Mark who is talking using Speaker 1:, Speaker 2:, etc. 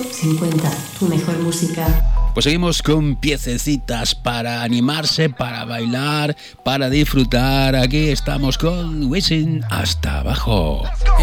Speaker 1: 50, tu mejor música.
Speaker 2: Pues seguimos con piececitas para animarse, para bailar, para disfrutar. Aquí estamos con Wisin hasta abajo.